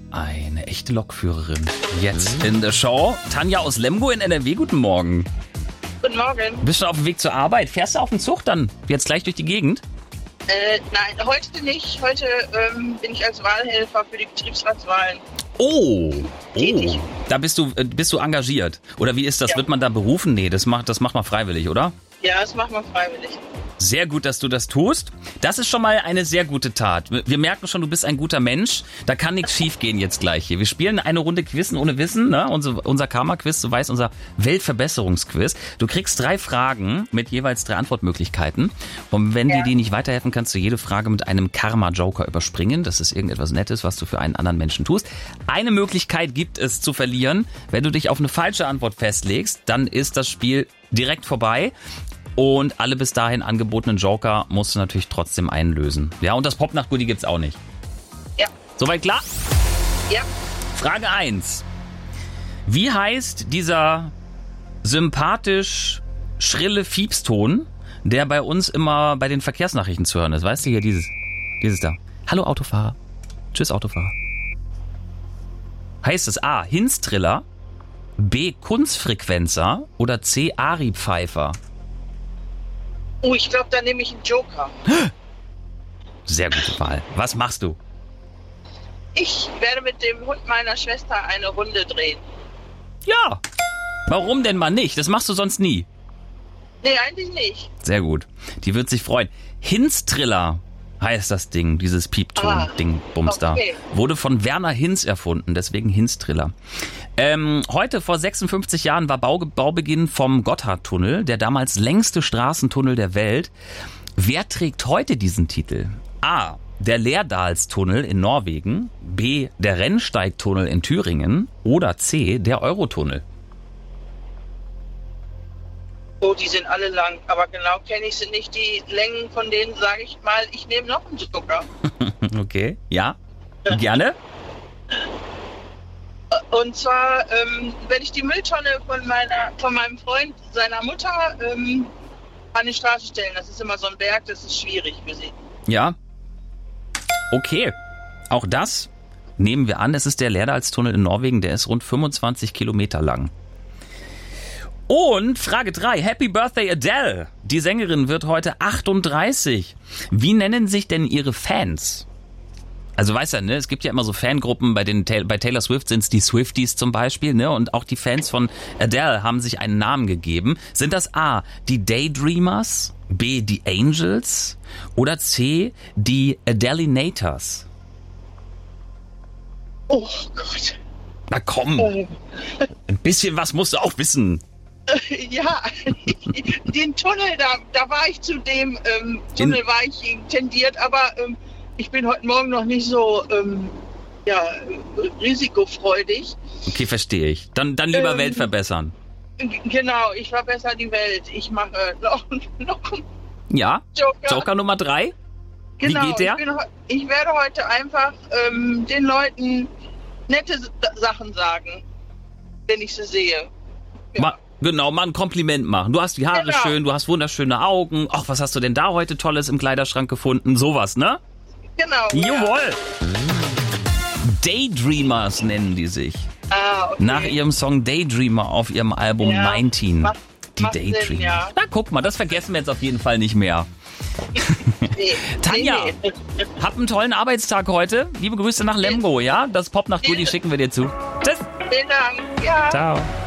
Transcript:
Eine echte Lokführerin. Jetzt in der Show. Tanja aus Lemgo in NRW, guten Morgen. Guten Morgen. Bist du auf dem Weg zur Arbeit? Fährst du auf dem Zug dann jetzt gleich durch die Gegend? Nein, heute nicht. Heute bin ich als Wahlhelfer für die Betriebsratswahlen. Oh, tätig. Da bist du engagiert. Oder wie ist das? Ja. Wird man da berufen? Nee, das macht man freiwillig, oder? Ja, das macht man freiwillig. Sehr gut, dass du das tust. Das ist schon mal eine sehr gute Tat. Wir merken schon, du bist ein guter Mensch. Da kann nichts schief gehen jetzt gleich hier. Wir spielen eine Runde Quizzen ohne Wissen, ne? Unser Karma-Quiz, du weißt, unser Weltverbesserungsquiz. Du kriegst 3 Fragen mit jeweils 3 Antwortmöglichkeiten. Und wenn dir die nicht weiterhelfen, kannst du jede Frage mit einem Karma-Joker überspringen. Das ist irgendetwas Nettes, was du für einen anderen Menschen tust. Eine Möglichkeit gibt es zu verlieren. Wenn du dich auf eine falsche Antwort festlegst, dann ist das Spiel direkt vorbei. Und alle bis dahin angebotenen Joker musst du natürlich trotzdem einlösen. Ja, und das Popnacht-Goodie gibt's auch nicht. Ja. Soweit klar? Ja. Frage 1. Wie heißt dieser sympathisch schrille Fiepston, der bei uns immer bei den Verkehrsnachrichten zu hören ist? Weißt du hier, dieses da. Hallo Autofahrer. Tschüss Autofahrer. Heißt es A. Hinstriller, B. Kunstfrequenzer oder C. Ari-Pfeifer? Oh, ich glaube, da nehme ich einen Joker. Sehr gute Wahl. Was machst du? Ich werde mit dem Hund meiner Schwester eine Runde drehen. Ja. Warum denn mal nicht? Das machst du sonst nie. Nee, eigentlich nicht. Sehr gut. Die wird sich freuen. Hinstriller heißt das Ding, dieses Piepton-Ding, Bums da. Okay. Wurde von Werner Hinz erfunden, deswegen Hinstriller. Heute vor 56 Jahren war Baubeginn vom Gotthardtunnel, der damals längste Straßentunnel der Welt. Wer trägt heute diesen Titel? A. Der Lärdalstunnel in Norwegen, B. Der Rennsteigtunnel in Thüringen oder C. Der Eurotunnel? Oh, die sind alle lang, aber genau kenne ich sie nicht. Die Längen von denen sage ich mal, ich nehme noch einen Joker. Okay, ja, gerne. Und zwar, wenn ich die Mülltonne von meinem Freund, seiner Mutter, an die Straße stellen, das ist immer so ein Berg, das ist schwierig für sie. Ja, okay. Auch das nehmen wir an. Es ist der Lärdalstunnel in Norwegen, der ist rund 25 Kilometer lang. Und Frage 3, Happy Birthday Adele. Die Sängerin wird heute 38. Wie nennen sich denn ihre Fans? Also weißt du, ne, es gibt ja immer so Fangruppen, bei Taylor Swift sind es die Swifties zum Beispiel, ne, und auch die Fans von Adele haben sich einen Namen gegeben. Sind das A, die Daydreamers, B, die Angels oder C, die Adelinators? Oh Gott. Na komm, ein bisschen was musst du auch wissen. Ja, den Tunnel, da war ich zu dem Tunnel war ich tendiert, aber ich bin heute Morgen noch nicht so risikofreudig. Okay, verstehe ich. Dann lieber Welt verbessern. Genau, ich verbessere die Welt. Ich mache noch ja, Joker Nummer 3. Genau, wie geht der? Ich werde heute einfach den Leuten nette Sachen sagen, wenn ich sie sehe. Ja. Genau, mal ein Kompliment machen. Du hast die Haare schön, du hast wunderschöne Augen. Ach, was hast du denn da heute Tolles im Kleiderschrank gefunden? Sowas, ne? Genau. Jawohl. Ja. Daydreamers nennen die sich. Ah, okay. Nach ihrem Song Daydreamer auf ihrem Album 19. Die Daydreamer. Sinn, ja. Na, guck mal, das vergessen wir jetzt auf jeden Fall nicht mehr. Nee. Tanja, hab einen tollen Arbeitstag heute. Liebe Grüße nach Lemgo, ja? Das Popnacht-Goodie schicken wir dir zu. Tschüss. Vielen Dank. Ja. Ciao.